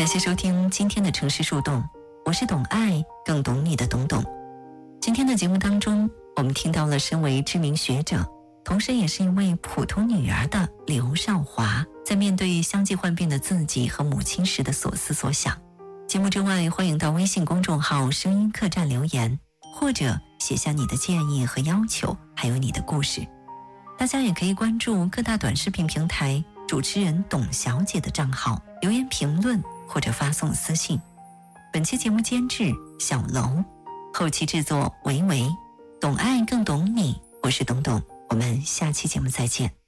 感谢收听今天的城市树洞，我是懂爱更懂你的董董。今天的节目当中，我们听到了身为知名学者，同时也是一位普通女儿的刘少华，在面对相继患病的自己和母亲时的所思所想。节目之外，欢迎到微信公众号声音客栈留言，或者写下你的建议和要求，还有你的故事。大家也可以关注各大短视频平台主持人董小姐的账号，留言评论或者发送私信。本期节目监制小楼，后期制作维维，懂爱更懂你，我是董董，我们下期节目再见。